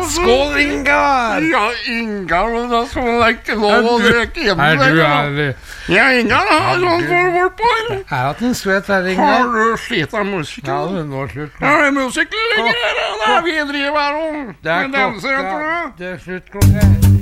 Skål, Ingar! Ja, Ingar, men da skal man ikke lov å drikke hjemme. Er du ærlig? Ja, Ingar, da, sånn får du bort på. Jeg har hatt en skvett her, Har Ingar. du slitt av musikken? Ja, det er nå slutt. Ja, det er musikken ligger her, og da vi driver her og Det er danser, klokka. tror du? Det er slutt klokka.